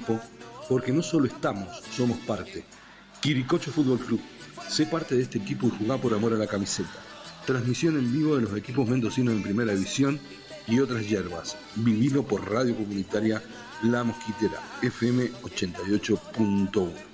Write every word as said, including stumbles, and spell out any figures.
equipo, porque no solo estamos, somos parte. Quiricocho Fútbol Club. Sé parte de este equipo y jugá por amor a la camiseta. Transmisión en vivo de los equipos mendocinos en Primera División y otras hierbas. Vivilo por Radio Comunitaria La Mosquitera, F M ochenta y ocho punto uno.